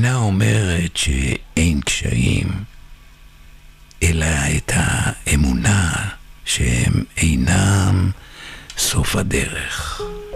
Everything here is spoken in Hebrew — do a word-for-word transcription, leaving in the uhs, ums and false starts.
אינה אומרת שאין קשיים, אלא את האמונה שהם אינם סוף הדרך.